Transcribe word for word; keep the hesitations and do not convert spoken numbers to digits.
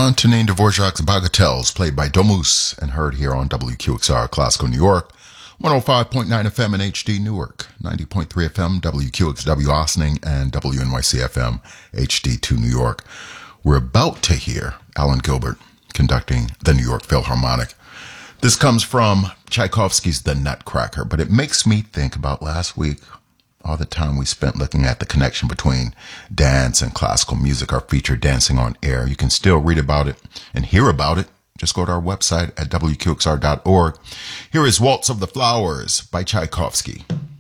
Antonin Dvorak's Bagatelles, played by Domus and heard here on W Q X R Classical New York, one oh five point nine F M in H D Newark, ninety point three F M W Q X W Ossining, and W N Y C F M H D two New York. We're about to hear Alan Gilbert conducting the New York Philharmonic. This comes from Tchaikovsky's The Nutcracker, but it makes me think about last week, all the time we spent looking at the connection between dance and classical music, our feature Dancing on Air. You can still read about it and hear about it. Just go to our website at W Q X R dot org. Here is Waltz of the Flowers by Tchaikovsky.